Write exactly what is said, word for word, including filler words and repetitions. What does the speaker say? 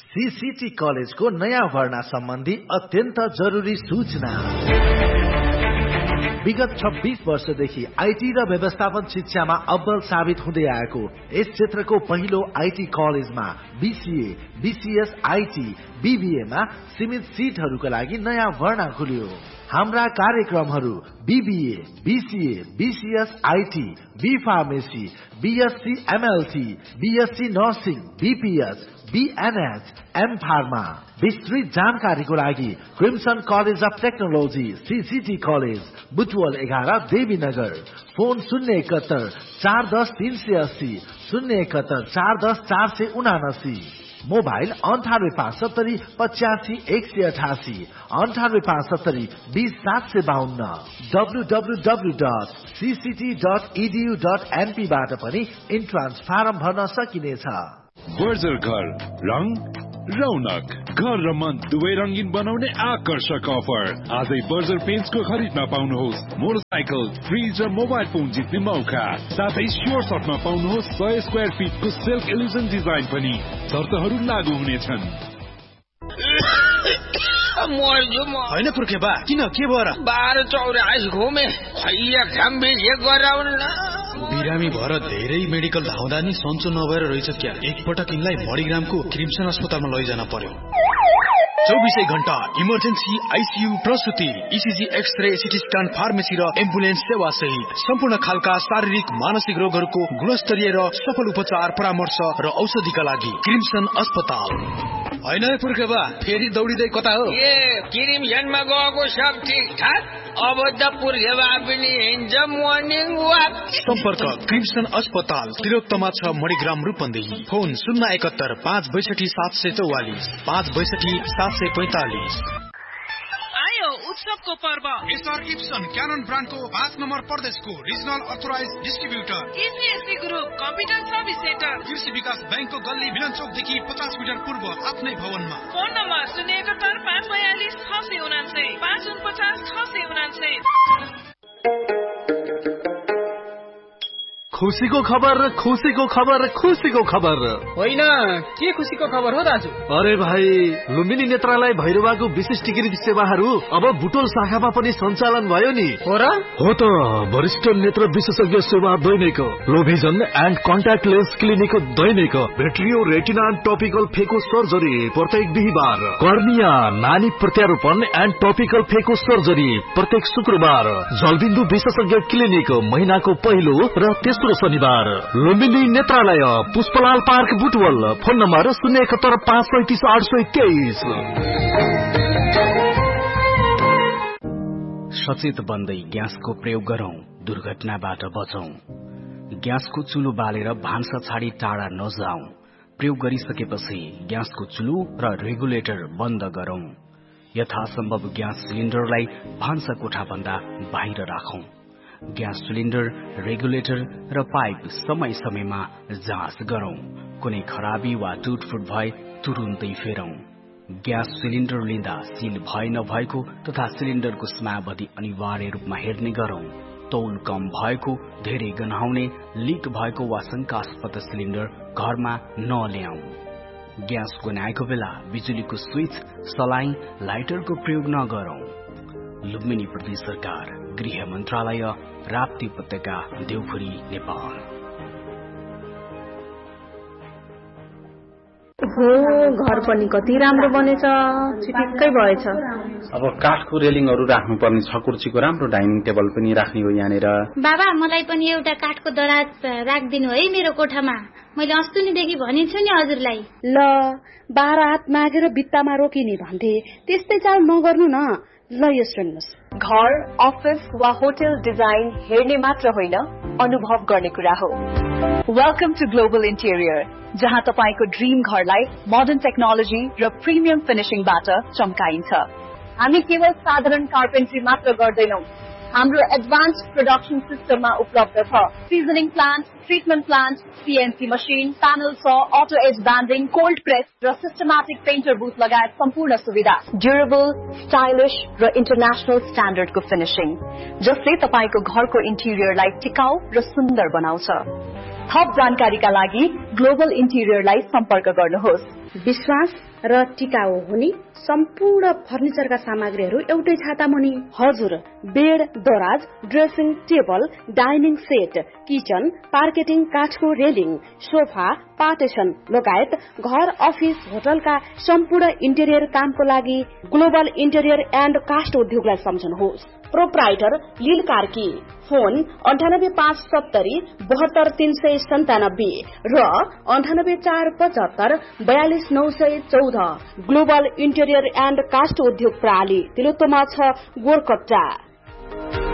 CCT कलेजको नयाँ भर्ना सम्बन्धी अत्यन्त जरुरी सूचना। विगत छब्बीस वर्षदेखि आईटी र व्यवस्थापन शिक्षामा अब्बल साबित हुँदै आएको यस क्षेत्रको पहिलो आईटी कलेजमा बीसीए, बीसीएस आईटी, बीबीए मा सीमित सीटहरूको लागि नयाँ भर्ना खुल्यो। हाम्रा कार्यक्रमहरू BBA, BCA, BCS IT, be pharmacy, BSc MLT, BSc nursing, BPS, बीएनएच, am pharma. विस्तृत जानकारीको लागि crimson college of technology CCT college Butwal एघार देवीनगर। फोन शून्य एकहत्तर चार दस तीन सय अस्सी, शून्य एकहत्तर चार दस चार सय उनासी। मोबाइल अन्ठानब्बे पाँच सत्तरी पचासी एक सय अठासी, अन्ठानब्बे पाँच सत्तरी बीस सात सय बाहन्न। W W W dot CCT dot edu dot NP बाट पनि इन्ट्रान्स फारम भर्न सकिनेछ। बर्जर घर रंग रौनक घर र मन दुवै रंगीन बनाउने आकर्षक अफर। आजै बर्जर पेन्ट्सको खरिदमा पाउनुहोस् मोटरसाइकल, फ्रिज र मोबाइल फोन जित्ने मौका। साथै स्योर सर्टमा पाउनुहोस् सय स्क्वायर फिटको सिल्क इल्युजन डिजाइन पनि। शर्तहरू लागू हुनेछन्। होइन पुर्खेबा किन के भएर? बाह्र चौरास घुमे खैया घाम बेसी गराउन। बिरामी भएर धेरै मेडिकल धाउँदा नि सन्चो नभएर रहेछ क्या। एकपटक यिनलाई मणिग्रामको क्रिम्सन अस्पतालमा लैजान पर्यो। चौबिसै घण्टा emergency, ICU, प्रसुति, ECG, x-ray, CT scan, pharmacy र एम्बुलेन्स सेवा सहित सम्पूर्ण खालका शारीरिक मानसिक रोगहरूको गुणस्तरीय र सफल उपचार, परामर्श र औषधिका लागि क्रिम्सन अस्पताल। होइन पुर्खेबा फेरि दौडिँदै कता हो? ए क्रिम्सनमा गएको सब ठिक ठाक। अब त पुर्खेबा पनि हिँड्छ मर्निङ वाक। सम्पर्क क्रिम्सन अस्पताल, तिलोत्तमा छ मणिग्राम रूपन्देही। फोन शून्य एकहत्तर पाँच बैसठी सात सय चौवालिस, पाँच बैसठी सात सय पैंतालिस। आयो उत्सवको पर्व। एसआर इप्सन क्यानन ब्रान्डको पाँच नम्बर प्रदेशको regional authorise distributor एसीएससी group computer service centre, कृषि विकास बैंकको गल्ली मिलन चौकदेखि पचास मिटर पूर्व आफ्नै भवनमा। फोन नम्बर शून्य एकहत्तर पाँच बयालिस छ सय उनान्सय, पाँच उनपचास छ सय उनान्सय। खुसीको खबर, खुसीको खबर, खुसीको खबर। होइन के खुसीको खबर हो दाजु? अरे भाइ, लुम्बिनी नेत्रालय भैरवाको विशिष्टीकृत सेवाहरू अब बुटोल शाखामा पनि सञ्चालन भयो नि। हो र? हो त। वरिष्ठ नेत्र विशेषज्ञ सेवा दैनिक, लोभिजन and contact lens clinic Dainik, भेट्रियो retina and topical फेको सर्जरी प्रत्येक बिहिबार, कर्निया नानी प्रत्यारोपण एन्ड टपिकल फेको सर्जरी प्रत्येक शुक्रबार, जलबिन्दु विशेषज्ञ क्लिनिक महिनाको पहिलो र तेस्रो शनिबार, लुम्बिनी नेत्रालय Pushpalal park Butwal. Phone number शून्य एकहत्तर पाँच पैंतिस आठ सय तेइस। सचेत बन्दै ग्यासको प्रयोग गरौं, दुर्घटनाबाट बचौं। ग्यासको चुलो बालेर भान्सा छाडी टाढा नजाउँ। प्रयोग गरिसकेपछि ग्यासको चुलो र रेगुलेटर बन्द गरौं। यथासम्भव ग्यास सिलिन्डरलाई भान्सा कोठा भन्दा बाहिर राखौं। ग्यास सिलिन्डर, रेगुलेटर र पाइप समय समयमा जाँच गरौं। कुनै खराबी वा टुटफुट भए तुरुन्तै फेरौं। ग्यास सिलिन्डर लिँदा सिल भए नभएको तथा सिलिन्डरको स्म्याबधि अनिवार्य रूपमा हेर्ने गरौं। तौल कम भएको, धेरै गन्हाउने, लिक भएको वा शंकास्पद सिलिन्डर घरमा नल्याऊ। ग्यास गन्हाएको बेला बिजुलीको स्विच, सलाइन, लाइटरको प्रयोग नगरौं। लुम्बिनी प्रदेश सरकार, गृह मन्त्रालय, राप्ती उपत्यका, देउखुरी, नेपाल। हो घर पनि कति राम्रो बनेछ, चिटिक्कै भएछ। अब काठको रेलिङहरू राख्नुपर्ने छ, कुर्सीको राम्रो डाइनिङ टेबल पनि राख्ने हो यहाँनिर। बाबा मलाई पनि एउटा काठको दराज राखिदिनु है मेरो कोठामा। मैले अस्तिदेखि भनिन्छु नि हजुरलाई। ल बाह्र हात मागेर भित्तामा रोकिने भन्थे, त्यस्तै चाल नगर्नु न। ल यो सुन्नुहोस्, घर, अफिस वा होटल डिजाइन हेर्ने मात्र होइन, अनुभव गर्ने कुरा हो। वेलकम टु ग्लोबल इन्टेरियर, जहाँ तपाईको ड्रीम घरलाई मोडर्न टेक्नोलोजी र प्रिमियम फिनिशिङबाट चम्काइन्छ। हामी केवल साधारण कार्पेन्ट्री मात्र गर्दैनौं, हाम्रो एडभान्स प्रोडक्सन सिस्टममा उपलब्ध छ। Seasoning plant, treatment plant, CNC machine, panel स, auto as banding, cold press र सिस्टमेटिक पेन्टर बुथ लगायत सम्पूर्ण सुविधा। ड्युरेबल, स्टाइलिश र इन्टरनेशनल स्ट्यान्डर्डको फिनिशिङ, जसले तपाईको घरको इन्टेरियरलाई टिकाउ र सुन्दर बनाउँछ। थप जानकारीका लागि ग्लोबल इन्टिरियरलाई सम्पर्क गर्नुहोस्। विश्वास र टिकाउ हुने सम्पूर्ण फर्निचरका सामग्रीहरू एउटै छाता मुनि। हजुर, बेड, दराज, dressing table, dining set, kitchen, पार्केटिङ, काठको रेलिङ, सोफा, पार्टेसन लगायत घर, अफिस, होटलका सम्पूर्ण इन्टेरियर कामको लागि ग्लोबल इन्टेरियर एन्ड कास्ट उद्योगलाई सम्झनुहोस्। प्रोप्राइटर लील कार्की, फोन अन्ठानब्बे पाँच सत्तरी बहत्तर तीन सय सन्तानब्बे र अन्ठानब्बे चार पचहत्तर बयालिस नौ सय चौध। ग्लोबल इन्टेरियर एन्ड कास्ट उद्योग प्रणाली तिलोत्तमा छ गोरकट्टा।